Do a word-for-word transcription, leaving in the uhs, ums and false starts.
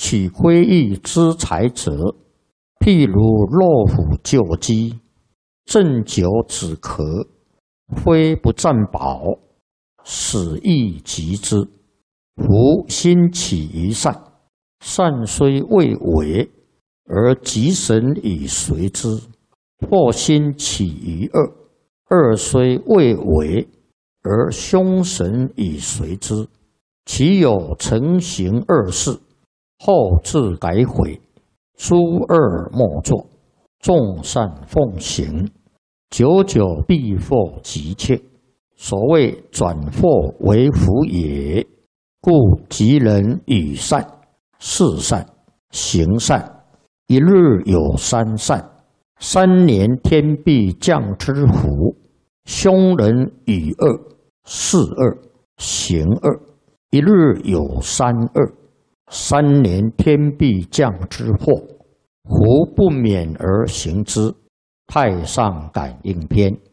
取归义之财者，譬如老虎救鸡，鸩酒止咳，非不占宝，使益极之。夫心起于善，善虽未为，而吉神以随之；或心起于恶，恶虽未为，而凶神以随之。其有成行恶事，后自改悔，诸恶莫作，众善奉行，久久必获吉切。所谓转祸为福也。故吉人与善、事善、行善，一日有三善，三年天必降之福。凶人与恶、事恶、行恶，一日有三恶，三年天必降之祸。胡不免而行之。太上感应篇。